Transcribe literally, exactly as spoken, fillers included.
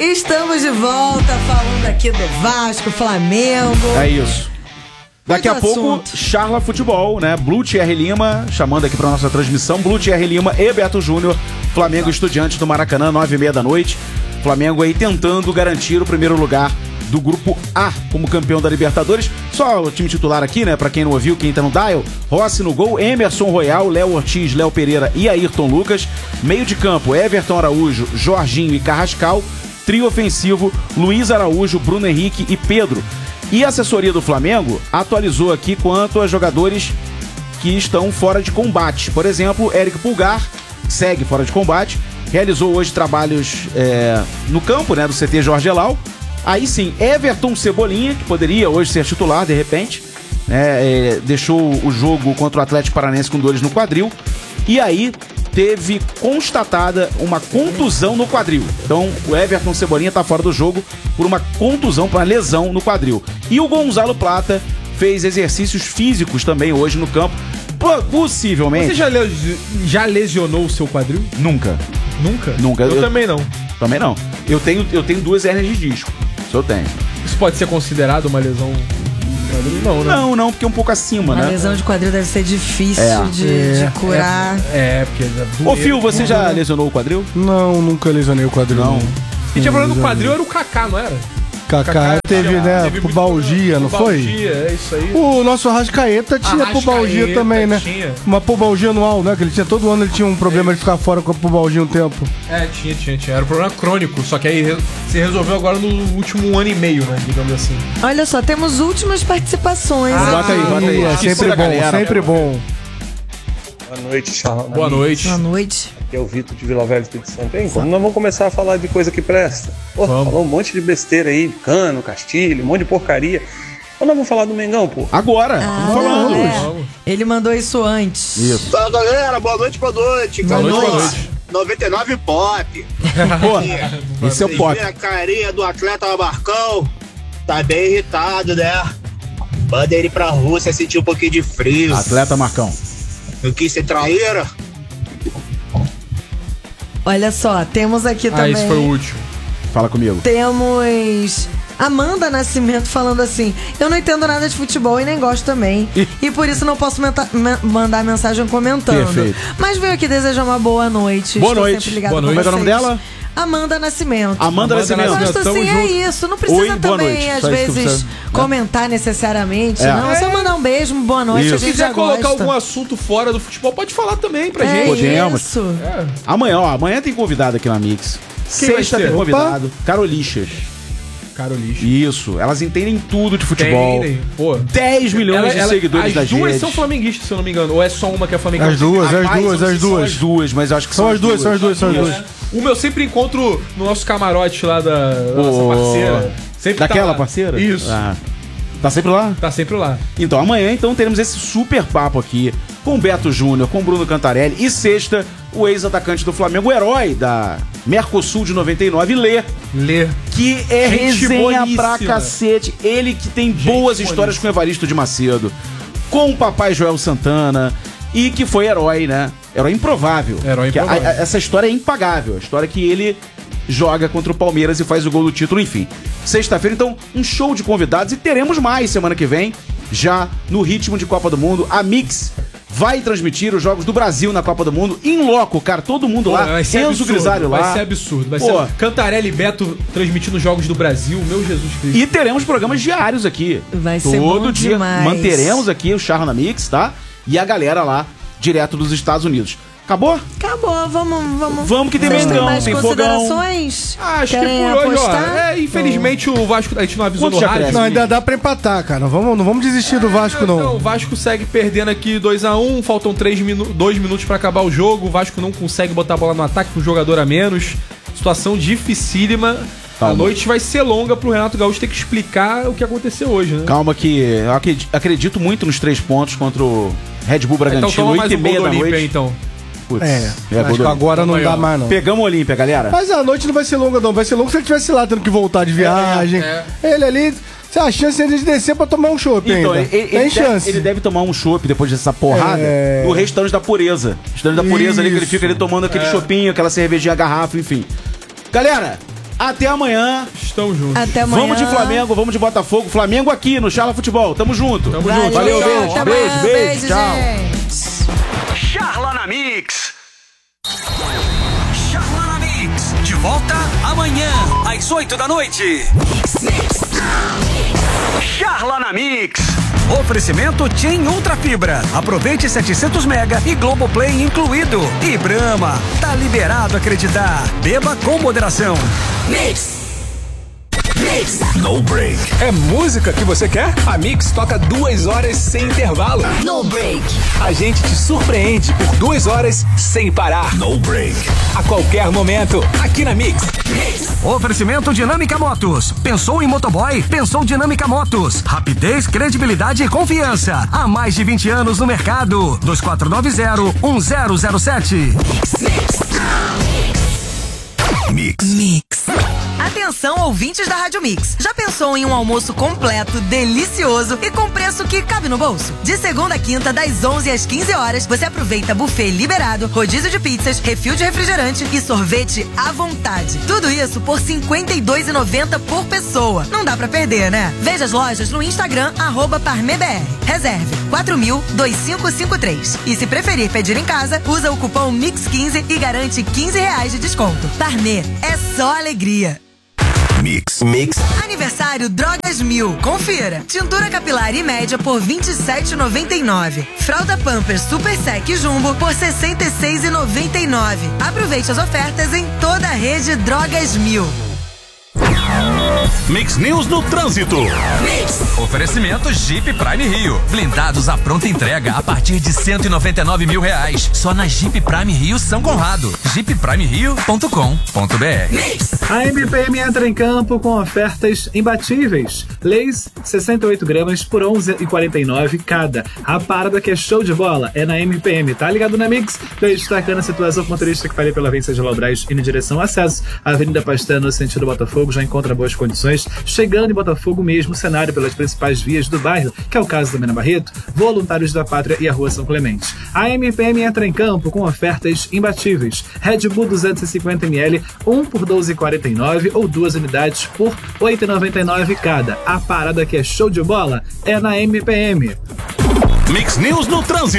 Estamos de volta falando aqui do Vasco, Flamengo. É isso. Daqui Muito a pouco, assunto. Charla Futebol, né? Blue Thierry Lima, chamando aqui pra nossa transmissão. Blue Thierry Lima e Beto Júnior, Flamengo Estudiantes do Maracanã, nove e meia da noite. Flamengo aí tentando garantir o primeiro lugar do grupo A como campeão da Libertadores. Só o time titular aqui, né? Pra quem não ouviu, quem tá no dial. Rossi no gol, Emerson Royal, Léo Ortiz, Léo Pereira e Ayrton Lucas. Meio de campo, Everton Araújo, Jorginho e Carrascal. Trio ofensivo, Luiz Araújo, Bruno Henrique e Pedro. E a assessoria do Flamengo atualizou aqui quanto a jogadores que estão fora de combate. Por exemplo, Érico Pulgar segue fora de combate. Realizou hoje trabalhos é, no campo, né, do C T Jorge Elal. Aí sim, Everton Cebolinha, que poderia hoje ser titular de repente, né, é, deixou o jogo contra o Atlético Paranaense com dores no quadril. E aí teve constatada uma contusão no quadril. Então o Everton Cebolinha está fora do jogo por uma contusão, por uma lesão no quadril. E o Gonzalo Plata fez exercícios físicos também hoje no campo. Possivelmente. Você já, le- já lesionou o seu quadril? Nunca. Nunca? Nunca. Eu, Eu- também não. Também não. Eu tenho, eu tenho duas hérnias de disco. Isso eu tenho. Isso pode ser considerado uma lesão? Não, né? Não, não, porque é um pouco acima, Uma né? lesão de quadril deve ser difícil É. de, É. de curar. É, porque... Ô, Fio, você já lesionou o quadril? Não, nunca lesionei o quadril. Não. Quem tinha problema no quadril era o Kaká, não era? Kaká teve, tinha- né, teve muito pubalgia, não foi? pubalgia, é isso aí. O nosso Arrascaeta tinha Arrascaeta pubalgia também, né? tinha. Uma pubalgia anual, né? Que ele tinha todo ano, ele tinha um problema de ficar fora com a pubalgia um tempo. É, tinha, tinha, tinha. Era um problema crônico, só que aí re- se resolveu agora no último ano e meio, né? Digamos assim. Olha só, temos últimas participações. Ah, aqui. bota aí, bota aí. É Esqueci sempre da bom, galera, sempre pô. bom. Boa noite, Charla. Boa noite. Boa noite. Aqui é o Vitor de Vila Velha, Espírito Santo. Hein, como nós vamos começar a falar de coisa que presta? Pô, Vamos. falou um monte de besteira aí, Cano, Castilho, um monte de porcaria. Ou nós vamos falar do Mengão, pô? Agora, Ah, estamos falando. é. Vamos. Ele mandou isso antes. Isso. Fala galera, boa noite, boa noite. Boa noite, boa Canoa, noite. noventa e nove Pop. Pô, esse é o Vocês pop. viram a carinha do atleta Marcão? Tá bem irritado, né? Manda ele pra Rússia sentir um pouquinho de frio. Atleta Marcão. Não quis ser traíra? Olha só, temos aqui Ah, também. esse foi o último. Fala comigo. Temos Amanda Nascimento falando assim: eu não entendo nada de futebol e nem gosto também. Ih. E por isso não posso menta- ma- mandar mensagem comentando. Perfeito. Mas veio aqui desejar uma boa noite. Boa Estou noite. sempre ligada Boa com noite. Como é que é o nome vocês. dela? Amanda Nascimento. Amanda Amanda Nascimento. Nascimento. Gosto Tamo assim, é junto. isso. Não precisa Oi, boa também, noite. às Só isso que vezes, precisa, né? comentar necessariamente. É. Não, só mandar um beijo, uma boa noite. Isso. A Se gente quiser já colocar gosta. algum assunto fora do futebol, pode falar também pra É gente. Podemos. isso. É. Amanhã, ó, amanhã tem convidado aqui na Mix. Quem vai Sexta ser? tem convidado. Carolixas. Carolixo. Isso, elas entendem tudo de futebol. Entendem, pô. dez milhões Ela- de ela- seguidores as das duas redes. são flamenguistas, se eu não me engano. Ou é só uma que é flamenguista? As duas, as Rapaz, duas, eu não as sei se são duas. as duas, mas eu acho que São as duas, são as duas, são as duas. Uma eu sempre encontro no nosso camarote lá da, da nossa Ô, parceira. Sempre tá Daquela lá. parceira? Isso. Ah. Tá sempre lá? Tá sempre lá. Então, amanhã então teremos esse super papo aqui com o Beto Júnior, com o Bruno Cantarelli e sexta, o ex-atacante do Flamengo, o herói da Mercosul de noventa e nove, Lê, Lê. que é Gente resenha boníssima. pra cacete. Ele que tem boas boníssima. histórias com o Evaristo de Macedo, com o papai Joel Santana e que foi herói, né? Herói improvável. Herói Que a- improvável. a- essa história é impagável. A história que ele joga contra o Palmeiras e faz o gol do título, enfim. Sexta-feira, então, um show de convidados e teremos mais semana que vem, já no ritmo de Copa do Mundo. A Mix vai transmitir os jogos do Brasil na Copa do Mundo em loco, cara, todo mundo Pô, lá, vai ser Enzo absurdo, Grisalho lá. Vai ser absurdo. Vai Pô. ser Cantarelli e Beto transmitindo os jogos do Brasil. Meu Jesus Cristo. E teremos programas diários aqui. Vai ser Todo bom dia demais. manteremos aqui o Charla na Mix, tá? E a galera lá, direto dos Estados Unidos. Acabou? Acabou, vamos, vamos. Vamos que tem Vocês têm Mengão, mais tem considerações? Ah, acho Querem que por hoje, ó. apostar? É, infelizmente o Vasco. A gente não avisou Quanto no já rádio. cresce? Não, ainda dá pra empatar, cara. Vamos, não vamos desistir do Vasco, Então, não. o Vasco segue perdendo aqui dois a um, faltam três minu dois minutos pra acabar o jogo. O Vasco não consegue botar a bola no ataque com um jogador a menos. Situação dificílima. Calma. A noite vai ser longa pro Renato Gaúcho ter que explicar o que aconteceu hoje, né? Calma que eu acredi- acredito muito nos três pontos contra o Red Bull Então Bragantino, toma mais oito e um gol meia do da Olímpia, noite. então. Putz, É, é acho gol que do- agora não Aí, dá ó. mais, não. Pegamos o Olímpia, galera. Mas a noite não vai ser longa, não. Vai ser longa se ele estivesse lá, tendo que voltar de viagem. é. Ele ali, se a chance dele de descer pra tomar um chopp Então, ainda. ele, ele Tem deve, chance. ele deve tomar um chopp depois dessa porrada É. no restaurante da Pureza. Restaurante da Pureza ali, que ele Isso. fica ali tomando aquele chopinho, aquela cervejinha, garrafa, enfim. Galera, Até amanhã. Estamos juntos. Até amanhã. Vamos de Flamengo, vamos de Botafogo. Flamengo aqui no Charla Futebol. Tamo junto. Tamo Valeu, junto. Valeu, beijo, até beijo, amanhã. beijo, Beijo, tchau. gente. Charla na Mix. Charla na Mix. De volta amanhã, às oito da noite. Charla na Mix. Oferecimento TIM Ultra Fibra. Aproveite setecentos mega e Globoplay incluído. E Brahma. Tá liberado acreditar. Beba com moderação. Mix. Mix. No break. É música que você quer? A Mix toca duas horas sem intervalo. No break. A gente te surpreende por duas horas sem parar. No break. A qualquer momento, aqui na Mix. Oferecimento Dinâmica Motos. Pensou em motoboy? Pensou Dinâmica Motos. Rapidez, credibilidade e confiança. Há mais de vinte anos no mercado. dois quatro nove zero um zero zero sete. Mix. Mix. Atenção, ouvintes da Rádio Mix. Já pensou em um almoço completo, delicioso e com preço que cabe no bolso? De segunda a quinta, das onze às quinze horas, você aproveita buffet liberado, rodízio de pizzas, refil de refrigerante e sorvete à vontade. Tudo isso por cinquenta e dois reais e noventa centavos por pessoa. Não dá pra perder, né? Veja as lojas no Instagram, arroba parmebr. Reserve quatro mil, dois cinco cinco três. E se preferir pedir em casa, usa o cupom mix quinze e garante quinze reais de desconto. Parmê, é só alegria. Mix. Mix. Aniversário Drogas Mil. Confira. Tintura capilar e média por vinte e sete reais e noventa e nove centavos. Fralda Pampers Super Sec Jumbo por sessenta e seis reais e noventa e nove centavos. Aproveite as ofertas em toda a rede Drogas Mil. Mix News no trânsito. Mix. Oferecimento Jeep Prime Rio. Blindados à pronta entrega a partir de cento e noventa e nove mil reais. Só na Jeep Prime Rio São Conrado. jeep prime rio ponto com ponto b r. A M P M entra em campo com ofertas imbatíveis. Leis sessenta e oito gramas por onze reais e quarenta e nove centavos cada. A parada que é show de bola é na M P M. Tá ligado na Mix? Destacando a situação com motorista que faria pela Avenida de Laubrais indo em direção ao acesso. A Avenida Pastana, no sentido Botafogo, já encontra boas condições. Chegando em Botafogo mesmo, cenário pelas principais vias do bairro, que é o caso da Mena Barreto, Voluntários da Pátria e a Rua São Clemente. A M P M entra em campo com ofertas imbatíveis. Red Bull duzentos e cinquenta mililitros, um por doze reais e quarenta e nove centavos ou duas unidades por oito reais e noventa e nove centavos cada. A parada que é show de bola é na M P M. Mix News no trânsito.